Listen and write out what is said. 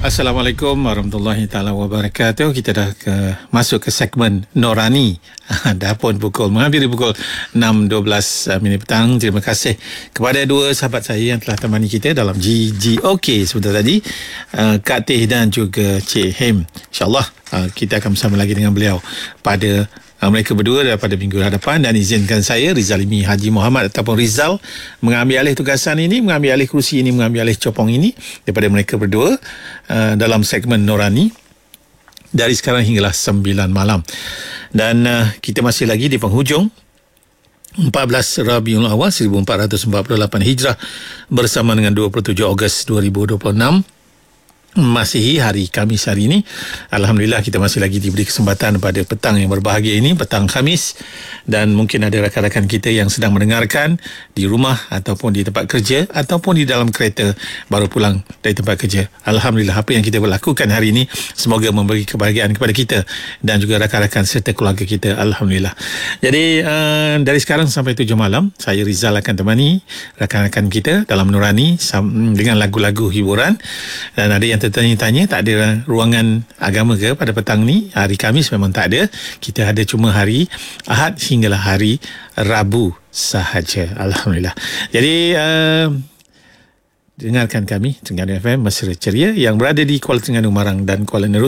Assalamualaikum warahmatullahi taala wabarakatuh. Kita dah masuk ke segmen Norani. Dah pun menghampiri pukul 6.12 minit petang. Terima kasih kepada dua sahabat saya yang telah temani kita dalam GGOK sebentar tadi, Kak Teh dan juga Cik Him. InsyaAllah kita akan bersama lagi dengan beliau pada mereka berdua daripada minggu hadapan, dan izinkan saya Rizalimi Haji Muhammad ataupun Rizal mengambil alih tugasan ini, mengambil alih kerusi ini, mengambil alih copong ini daripada mereka berdua dalam segmen Norani dari sekarang hinggalah 9 malam. Dan kita masih lagi di penghujung 14 Rabiul Awal 1448 Hijrah bersama dengan 27 Ogos 2026 Masihi, hari Khamis hari ini. Alhamdulillah kita masih lagi diberi kesempatan pada petang yang berbahagia ini, petang Khamis, dan mungkin ada rakan-rakan kita yang sedang mendengarkan di rumah ataupun di tempat kerja ataupun di dalam kereta baru pulang dari tempat kerja. Alhamdulillah, apa yang kita lakukan hari ini semoga memberi kebahagiaan kepada kita dan juga rakan-rakan serta keluarga kita. Alhamdulillah. Jadi dari sekarang sampai 7 malam saya Rizal akan temani rakan-rakan kita dalam Nurani dengan lagu-lagu hiburan. Dan ada yang tertanya-tanya, tak ada ruangan agama ke pada petang ni? Hari Khamis memang tak ada. Kita ada cuma hari Ahad hinggalah hari Rabu sahaja. Alhamdulillah. Jadi dengarkan kami Terengganu FM Mesra Ceria yang berada di Kuala Terengganu, Marang dan Kuala Nerus